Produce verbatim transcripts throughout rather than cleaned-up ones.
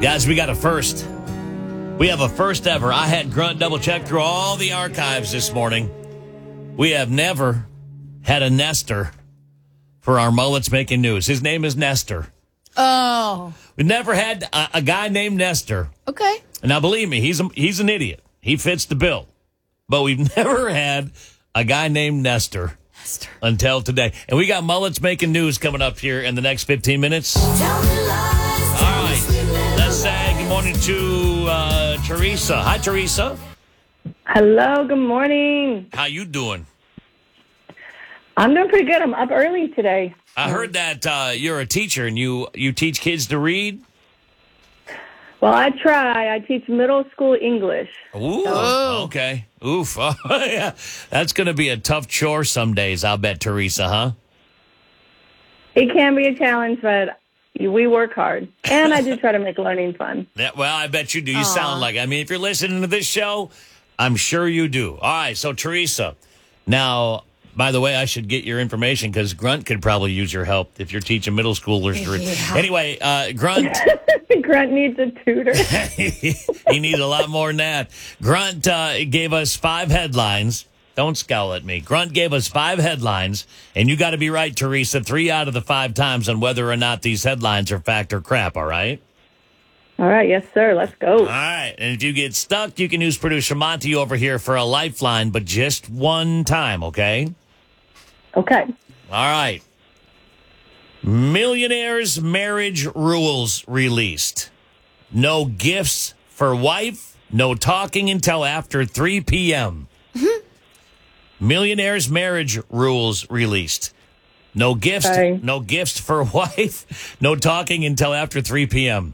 Guys, we got a first. We have a first ever. I had Grunt double check through all the archives this morning. We have never had a Nestor for our Mullets Making News. His name is Nestor. Oh. We've never had a, a guy named Nestor. Okay. Now, believe me, he's a, he's an idiot. He fits the bill. But we've never had a guy named Nestor. Nestor. Until today. And we got Mullets Making News coming up here in the next fifteen minutes. All right. Let's say good morning to uh, Teresa. Hi, Teresa. Hello, good morning. How you doing? I'm doing pretty good. I'm up early today. I heard that uh, you're a teacher and you, you teach kids to read. Well, I try. I teach middle school English. Ooh, Oh. okay. Oof. Oh, yeah. That's going to be a tough chore some days, I'll bet, Teresa, huh? It can be a challenge, but we work hard. And I do try to make learning fun. Yeah, well, I bet you do. You Aw. sound like, I mean, if you're listening to this show, I'm sure you do. All right, so Teresa, now, by the way, I should get your information because Grunt could probably use your help if you're teaching middle schoolers to read. Yeah. Anyway, uh, Grunt, Grunt needs a tutor. he needs a lot more than that. Grunt uh, gave us five headlines. Don't scowl at me. Grunt gave us five headlines, and you got to be right, Teresa, three out of the five times on whether or not these headlines are fact or crap, all right? All right, yes, sir. Let's go. All right, and if you get stuck, you can use producer Monty over here for a lifeline, but just one time, okay? Okay. All right. Millionaire's marriage rules released. No gifts for wife, no talking until after three p.m. Millionaire's marriage rules released. No gifts, Okay. no gifts for wife, no talking until after three p.m.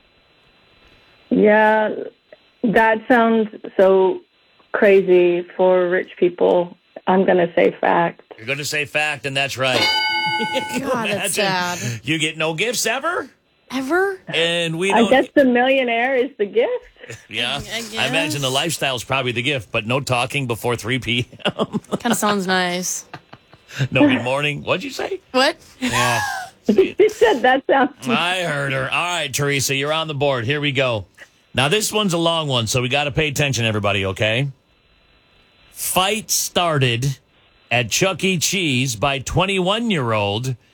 Yeah, that sounds so crazy for rich people. I'm going to say fact. You're going to say fact, and that's right. God, that's Imagine sad. You get no gifts ever? Ever? And we I don't. guess the millionaire is the gift. Yeah, I I, guess. imagine the lifestyle's probably the gift, but no talking before three p.m. Kind of sounds nice. No good morning. What'd you say? What? Yeah, She said that sounds... I heard her. All right, Teresa, you're on the board. Here we go. Now, this one's a long one, so we got to pay attention, everybody, okay? Fight started at Chuck E. Cheese by twenty-one-year-old